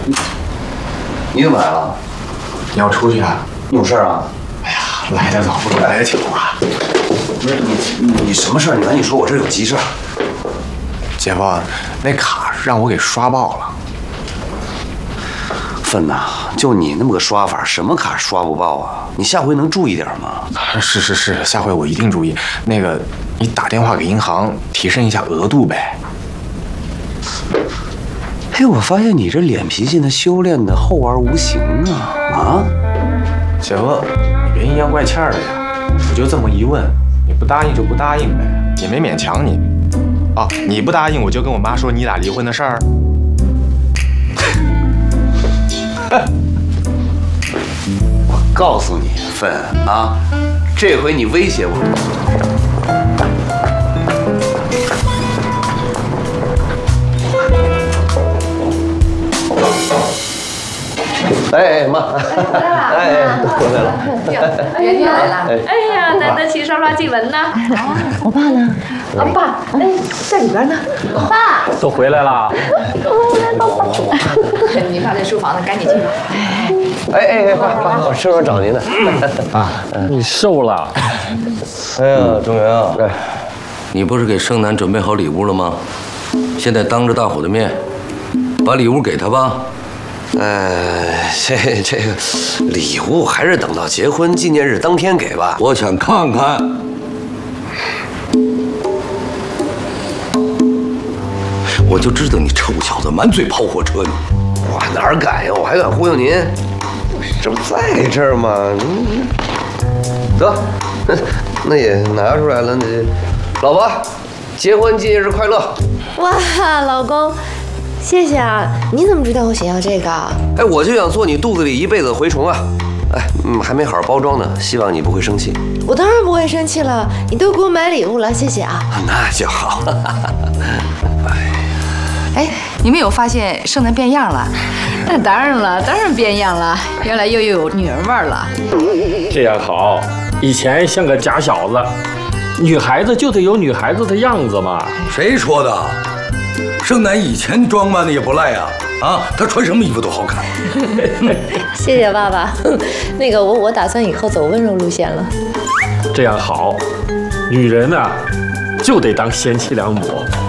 你怎么来了？ 你要出去啊？ 有事啊？ 哎呀，来得早不如来得巧啊！ 不是你什么事儿？你赶紧说，我这儿有急事儿。 姐夫，那卡让我给刷爆了。 芬呐，就你那么个刷法，什么卡刷不爆啊？你下回能注意点吗？ 是，下回我一定注意。那个，你打电话给银行提升一下额度呗。 嘿，我发现你这脸皮现在修炼的厚而无形啊！ 姐夫，你别阴阳怪气儿的呀！我就这么一问，你不答应就不答应呗，也没勉强你。哦，你不答应，我就跟我妈说你俩离婚的事儿。 我告诉你，芬啊，这回你威胁我。哎妈，哎，回来了， 圆圆来了。哎呀，难得齐刷刷进门呢。 我爸呢？ 爸，哎，在里边呢。爸， 都回来了。 你爸在书房呢，赶紧去吧。 哎，爸，我正要找您呢。 啊，你瘦了。 哎呀，中原啊，你不是给盛楠准备好礼物了吗？现在当着大伙的面，把礼物给他吧。 这个礼物还是等到结婚纪念日当天给吧。 我想看看。我就知道你臭小子满嘴跑火车呢。 我哪敢呀？我还敢忽悠您？这不在这儿吗？得，那也拿出来了。那老婆，结婚纪念日快乐！ 哇，老公，谢谢啊！你怎么知道我想要这个？ 哎，我就想做你肚子里一辈子的蛔虫啊！哎，还没好好包装呢，希望你不会生气。 我当然不会生气了，你都给我买礼物了，谢谢啊！ 那就好。 哎，你们有发现盛楠变样了？那当然了，当然变样了，原来又有女人味了。 这样好，以前像个假小子，女孩子就得有女孩子的样子嘛。 谁说的？盛楠以前装扮的也不赖啊！啊，他穿什么衣服都好看。 谢谢爸爸。那个我打算以后走温柔路线了。 这样好，女人啊，就得当贤妻良母。